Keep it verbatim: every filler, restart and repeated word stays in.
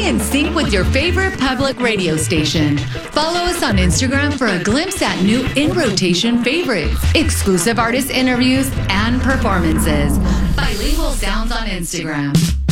in sync with your favorite public radio station. Follow us on Instagram for a glimpse at new in-rotation favorites, exclusive artist interviews, and performances. Bilingual Sounds on Instagram.